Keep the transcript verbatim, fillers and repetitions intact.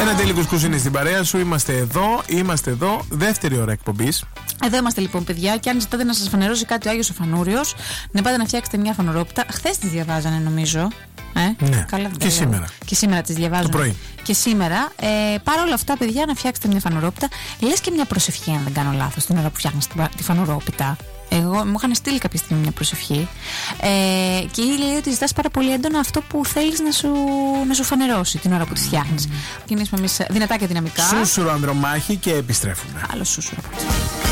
Ένα τελικό κουζίνι στην παρέα σου. Είμαστε εδώ, είμαστε εδώ. Δεύτερη ώρα εκπομπής. Εδώ είμαστε λοιπόν, παιδιά. Και αν ζητάτε να σας φανερώσει κάτι ο Άγιος ο Φανούριος, να πάτε να φτιάξετε μια φανουρόπιτα. Χθες τις διαβάζανε, νομίζω. Ε? Ναι. Καλά, και σήμερα. Και σήμερα τις διαβάζουν. Το πρωί. Και σήμερα. Ε, Παρ' όλα αυτά, παιδιά, να φτιάξετε μια φανουρόπιτα. Λες και μια προσευχή, αν δεν κάνω λάθος, την ώρα που φτιάχνεις τη φανουρόπιτα. Εγώ μου είχαν στείλει κάποια στιγμή μια προσευχή. Ε, και λέει ότι ζητάς πάρα πολύ έντονα αυτό που θέλεις να σου, να σου φανερώσει την ώρα που τη φτιάχνεις. Mm. Κινήσουμε εμείς δυνατά και δυναμικά. Σούσουρο Ανδρομάχη και επιστρέφουμε. Άλλο σούσουρο.